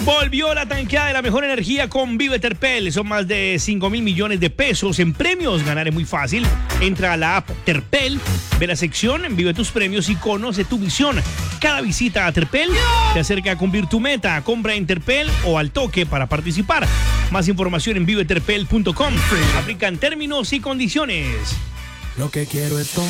Volvió la tanqueada de la mejor energía con Vive Terpel. Son más de 5.000 millones de pesos en premios. Ganar es muy fácil. Entra a la app Terpel, ve la sección Vive tus premios y conoce tu misión. Cada visita a Terpel te acerca a cumplir tu meta. Compra en Terpel o al toque para participar. Más información en viveterpel.com. Aplican términos y condiciones. Lo que quiero es